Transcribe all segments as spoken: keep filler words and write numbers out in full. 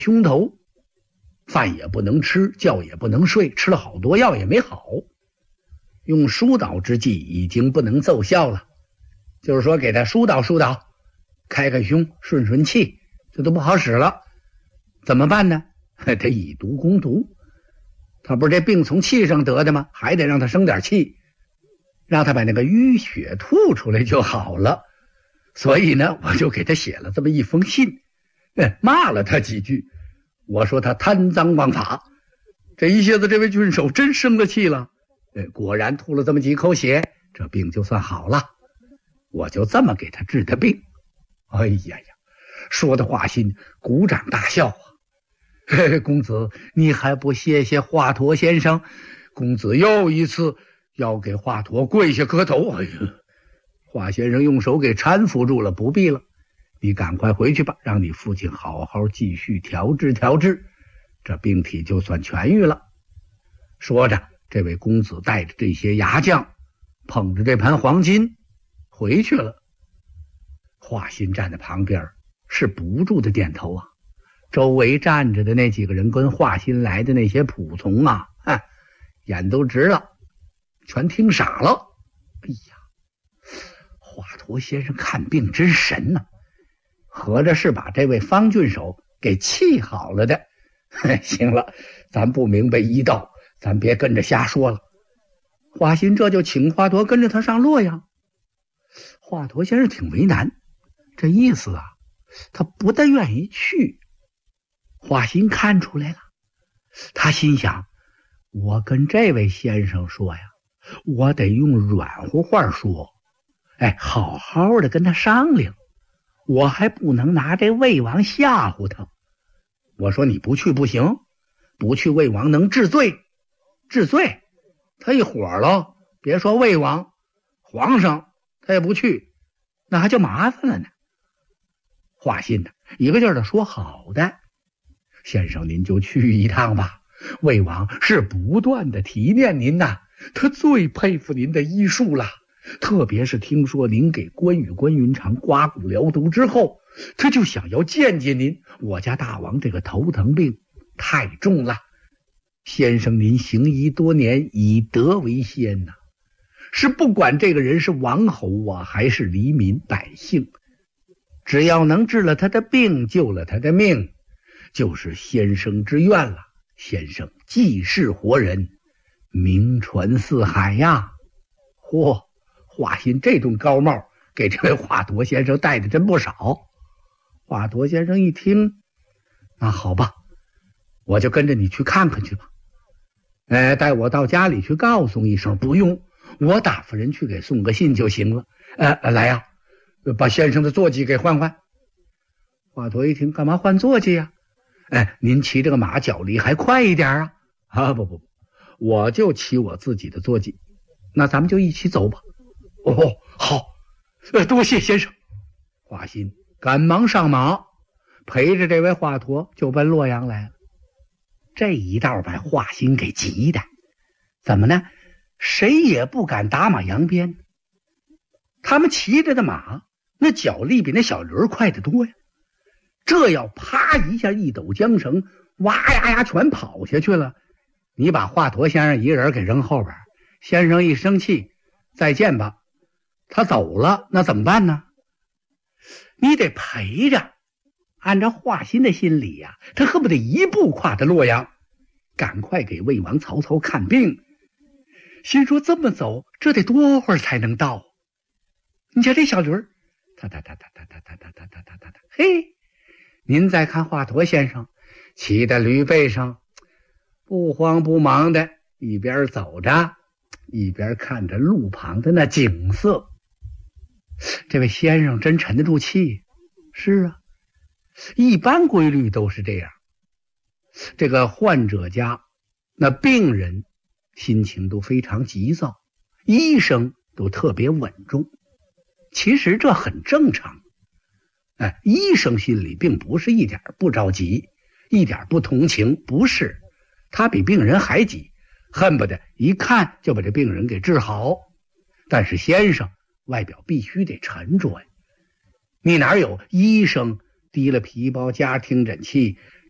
胸头，饭也不能吃，觉也不能睡，吃了好多药也没好。用疏导之计已经不能奏效了，就是说给他疏导疏导，开开胸，顺顺气，这都不好使了。怎么办呢？得以毒攻毒。他不是这病从气上得的吗？还得让他生点气，让他把那个淤血吐出来就好了。所以呢，我就给他写了这么一封信，骂了他几句。我说他贪赃枉法。这一下子这位郡守真生了气了，果然吐了这么几口血，这病就算好了。我就这么给他治的病。哎呀呀，说的华歆鼓掌大笑啊！嘿嘿，公子你还不谢谢华佗先生？公子又一次要给华佗跪下磕头。哎呀，华先生用手给搀扶住了，不必了，你赶快回去吧，让你父亲好好继续调治调治，这病体就算痊愈了。说着，这位公子带着这些牙将，捧着这盘黄金回去了。华歆站在旁边是不住的点头啊。周围站着的那几个人跟华歆来的那些仆从啊，哎，眼都直了，全听傻了。哎呀，华佗先生看病真神呐、啊，合着是把这位方郡守给气好了的。行了，咱不明白医道，咱别跟着瞎说了。华歆这就请华佗跟着他上洛阳。华佗先生挺为难，这意思啊，他不大愿意去。华歆看出来了，他心想，我跟这位先生说呀，我得用软乎话说，哎，好好的跟他商量，我还不能拿这魏王吓唬他。我说你不去不行，不去魏王能治罪，治罪他一火了，别说魏王，皇上他也不去，那还就麻烦了呢。华歆呢，一个劲儿的说好的，先生您就去一趟吧，魏王是不断的提念您呐，他最佩服您的医术了，特别是听说您给关羽关云长刮骨疗毒之后，他就想要见见您。我家大王这个头疼病太重了，先生您行医多年，以德为先呐、啊，是不管这个人是王侯啊还是黎民百姓，只要能治了他的病，救了他的命，就是先生之愿了。先生既是活人，名传四海呀！嚯，华歆这顿高帽给这位华佗先生戴的真不少。华佗先生一听，那好吧，我就跟着你去看看去吧。哎，带我到家里去告诉一声。不用，我打发人去给送个信就行了。呃，来呀、啊，把先生的坐骑给换换。华佗一听，干嘛换坐骑呀、啊？哎，您骑这个马脚力还快一点啊？啊，不不不，我就骑我自己的坐骑。那咱们就一起走吧。哦，好，呃，多谢先生。华歆赶忙上马，陪着这位华佗就奔洛阳来了。这一道把华歆给急的，怎么呢？谁也不敢打马扬鞭。他们骑着的马，那脚力比那小驴快得多呀。这要啪一下一抖缰绳，哇呀呀全跑下去了。你把华佗先生一个人给扔后边，先生一生气，再见吧，他走了，那怎么办呢？你得陪着。按照华歆的心理呀、啊，他恨不得一步跨到洛阳，赶快给魏王曹操看病。心说这么走，这得多会儿才能到？你瞧这小驴儿，哒哒哒哒哒哒哒哒哒哒哒哒哒，嘿，您再看华佗先生骑在驴背上，不慌不忙的，一边走着，一边看着路旁的那景色。这位先生真沉得住气。是啊，一般规律都是这样。这个患者家，那病人心情都非常急躁，医生都特别稳重。其实这很正常。哎，医生心里并不是一点不着急，一点不同情，不是，他比病人还急，恨不得一看就把这病人给治好。但是先生外表必须得沉着呀，你哪有医生提了皮包加听诊器，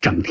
整天